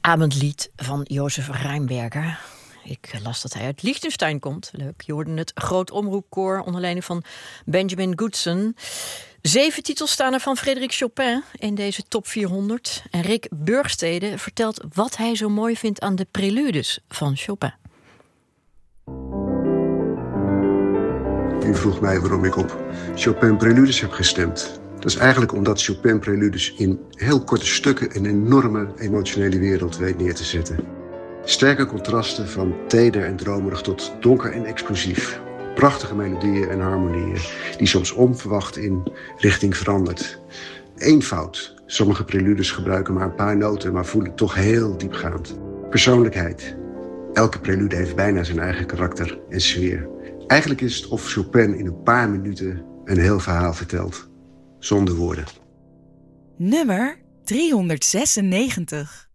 Abendlied van Jozef Rijnberger. Ik las dat hij uit Liechtenstein komt. Leuk. Je hoorde het Groot Omroepkoor onder leiding van Benjamin Goodson. 7 titels staan er van Frédéric Chopin in deze top 400. En Rick Burgstede vertelt wat hij zo mooi vindt aan de preludes van Chopin. U vroeg mij waarom ik op Chopin preludes heb gestemd. Dat is eigenlijk omdat Chopin preludes in heel korte stukken een enorme emotionele wereld weet neer te zetten. Sterke contrasten van teder en dromerig tot donker en explosief. Prachtige melodieën en harmonieën die soms onverwacht in richting verandert. Eenvoud. Sommige preludes gebruiken maar een paar noten, maar voelen toch heel diepgaand. Persoonlijkheid. Elke prelude heeft bijna zijn eigen karakter en sfeer. Eigenlijk is het of Chopin in een paar minuten een heel verhaal vertelt. Zonder woorden. Nummer 396.